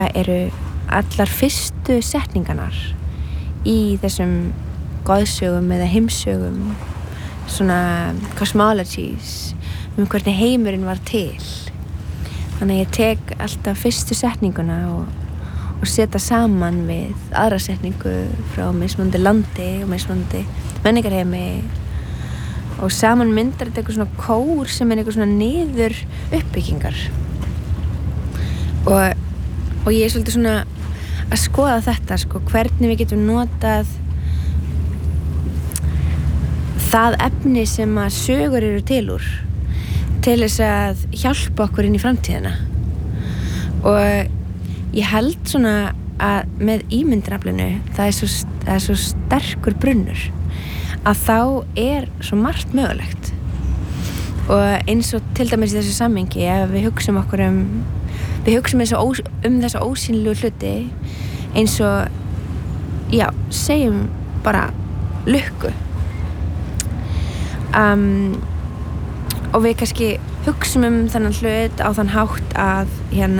eru allar fyrstu setningarnar í þessum goðsögum eða heimsögum, svona cosmologies, hvernig heimurinn var til. Þannig að ég tek alltaf fyrstu setninguna og setja saman við aðra setningu frá mismunandi landi og mismunandi menningarheimi og saman myndar þetta eitthvað svona kór sem eitthvað svona niður uppbyggingar. Og ég svolítið svona að skoða þetta, hvernig við getum notað það efni sem að sögur eru til úr til þess að hjálpa okkur inn í framtíðina. Og ég held svona að með ímyndunaraflinu það er svo sterkur brunnur að þá er svo margt mögulegt. Og eins og til dæmis í þessu samhengi, ef við hugsum þessa ósýnilegu hluti eins og, segjum bara lukku. Og við kannski hugsum þennan hlut á þann hátt að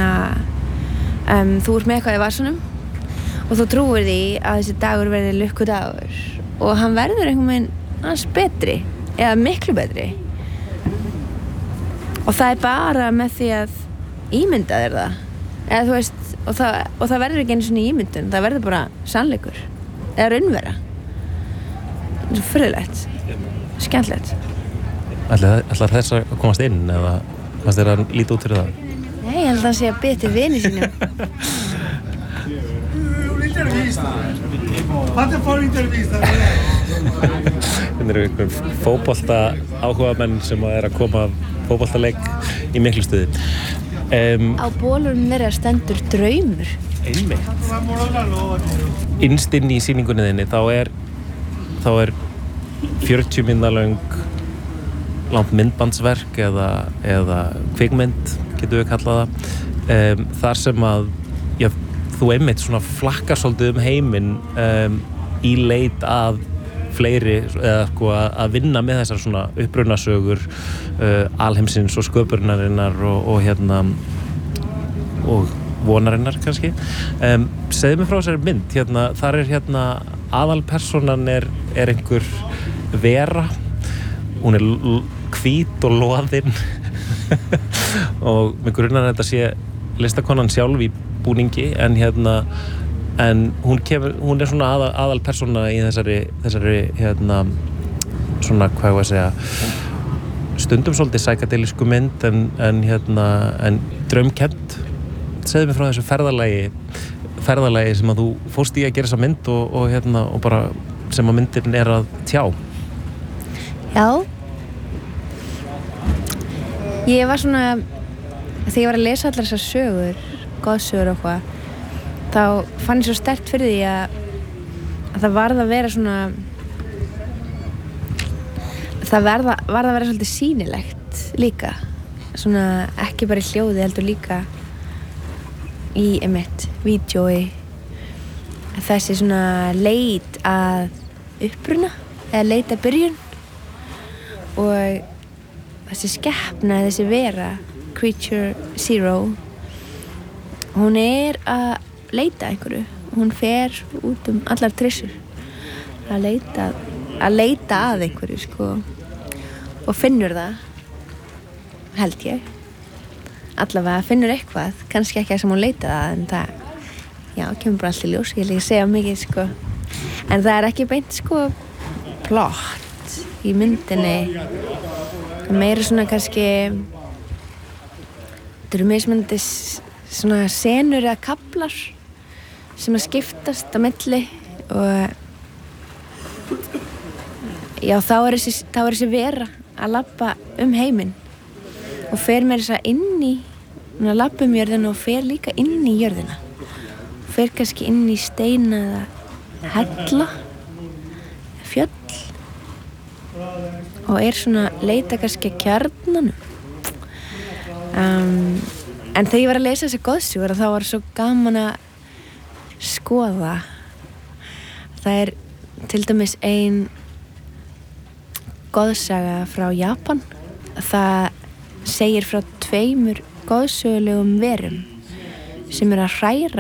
þú ert með eitthvað í vasanum og þú trúir því að þessi dagur verði lukkudagur og hann verður einhvern veginn hans betri eða miklu betri og það er bara með því að ímynda þér það eða þú veist og það verður ekki einu svona ímyndun, það verður bara sannleikur eða raunvera. Það er svo furðulegt. Skemmtilegt. Ætlar þess að komast inn eða fannst þér að líta út fyrir það? Nei, ég held að sé að byrja til vini sínum. Hérna eru einhver fótbolta áhugamenn sem að koma fótboltaleik í Miklustuði. Á bólunum þeirra stendur draumur. Einmitt. Innst inn í sýningunni þinni þá er 40 mínútna löng langt myndbandsverk eða kvikmynd getum við kallað það þar sem að þú einmitt svona flakkar svolítið heiminn í leit að fleiri eða að vinna með þessar svona upprunasögur alheimsins og sköpunarinnar og vonarinnar kannski. Segðu mér frá þessari mynd, þar er aðalpersonan er einhver vera, hún er hvít og loðin og mig grunar þetta sé listakonan sjálf í búningi en hún er svona aðalpersóna í þessari svona hvað ég að segja stundum svolítið psychedelisku mynd en draumkennd. Segðu mér frá þessu ferðalagi sem að þú fórst í að gera þessa mynd og bara sem að myndin er að tjá. Já. Ég var svona, þegar ég var að lesa allar þessar sögur, goðsögur og hvað, þá fann ég svo sterkt fyrir því að það varð að vera svona, það varð að vera svolítið sýnilegt líka. Svona ekki bara í hljóði heldur líka í vídeói. Þessi svona leit að uppruna eða leit að byrjun og þessi skepna, þessi vera Creature Zero, hún er að leita einhverju, hún fer út allar trissur að leita að einhverju og finnur það, held ég allavega finnur eitthvað, kannski ekki það sem hún leitaði að en það kemur bara allt í ljós, ég vil ekki segja mikið en það er ekki beint plott í myndinni, meira svona kannski þetta eru mismunandi svona senur eða kaflar sem að skiptast á milli og þá er þessi vera að labba heiminn og fer með þess að inn í labba jörðina og fer líka inn í jörðina fer kannski inn í steina eða hella fjöll og er svona leita kannski að kjarnanum en þegar ég var að lesa þessi goðsögur þá var svo gaman að skoða það er til dæmis ein goðsaga frá Japan það segir frá 2 goðsögulegum verum sem eru að hræra